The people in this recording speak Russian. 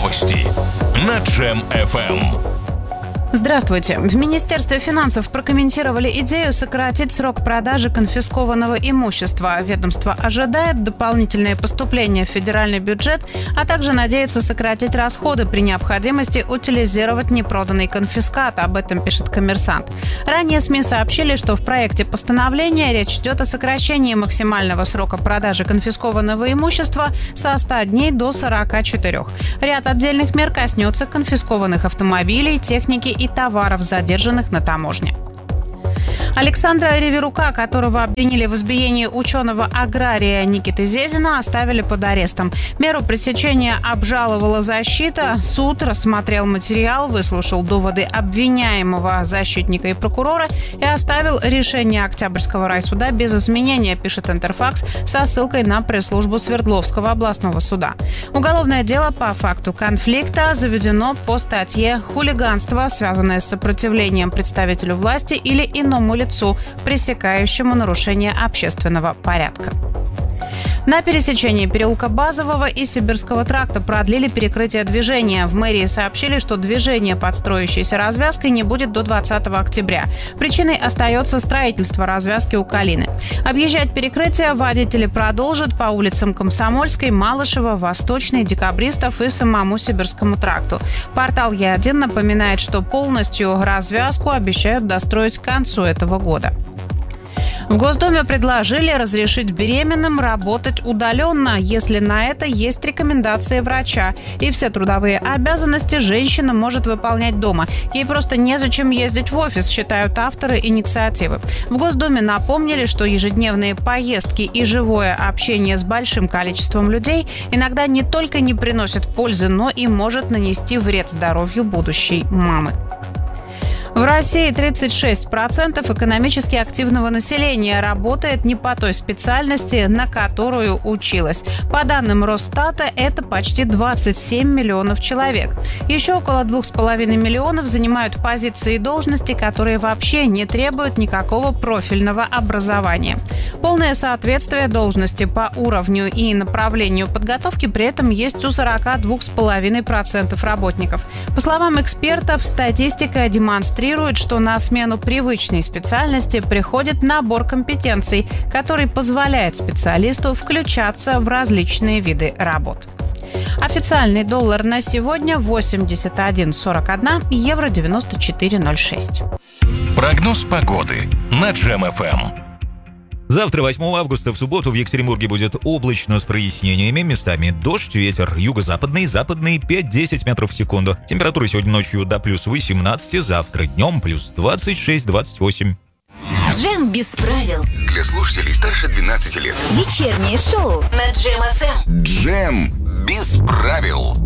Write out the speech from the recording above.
Новости на Джем FM. Здравствуйте. В Министерстве финансов прокомментировали идею сократить срок продажи конфискованного имущества. Ведомство ожидает дополнительные поступления в федеральный бюджет, а также надеется сократить расходы при необходимости утилизировать непроданный конфискат. Об этом пишет «Коммерсант». Ранее СМИ сообщили, что в проекте постановления речь идет о сокращении максимального срока продажи конфискованного имущества со 100 дней до 44. Ряд отдельных мер коснется конфискованных автомобилей, техники и товаров, задержанных на таможне. Александра Реверука, которого обвинили в избиении ученого-агрария Никиты Зезина, оставили под арестом. Меру пресечения обжаловала защита. Суд рассмотрел материал, выслушал доводы обвиняемого, защитника и прокурора и оставил решение Октябрьского райсуда без изменения, пишет Интерфакс со ссылкой на пресс-службу Свердловского областного суда. Уголовное дело по факту конфликта заведено по статье «Хулиганство, связанное с сопротивлением представителю власти или иному лицу, пресекающему нарушение общественного порядка». На пересечении переулка Базового и Сибирского тракта продлили перекрытие движения. В мэрии сообщили, что движение под строящейся развязкой не будет до 20 октября. Причиной остается строительство развязки у Калины. Объезжать перекрытие водители продолжат по улицам Комсомольской, Малышева, Восточной, Декабристов и самому Сибирскому тракту. Портал Е1 напоминает, что полностью развязку обещают достроить к концу этого года. В Госдуме предложили разрешить беременным работать удаленно, если на это есть рекомендации врача. И все трудовые обязанности женщина может выполнять дома. Ей просто незачем ездить в офис, считают авторы инициативы. В Госдуме напомнили, что ежедневные поездки и живое общение с большим количеством людей иногда не только не приносят пользы, но и может нанести вред здоровью будущей мамы. В России 36% экономически активного населения работает не по той специальности, на которую училась. По данным Росстата, это почти 27 миллионов человек. Еще около 2,5 миллионов занимают позиции и должности, которые вообще не требуют никакого профильного образования. Полное соответствие должности по уровню и направлению подготовки при этом есть у 42,5% работников. По словам экспертов, статистика демонстрирует, что на смену привычной специальности приходит набор компетенций, который позволяет специалисту включаться в различные виды работ. Официальный доллар на сегодня 81,41, евро 94,06. Прогноз погоды на Джем FM. Завтра, 8 августа, в субботу в Екатеринбурге будет облачно с прояснениями. Местами дождь, ветер юго-западный, западный 5-10 метров в секунду. Температура сегодня ночью до плюс 18, завтра днем плюс 26-28. Джем без правил. Для слушателей старше 12 лет. Вечернее шоу на Джем FM. Джем без правил.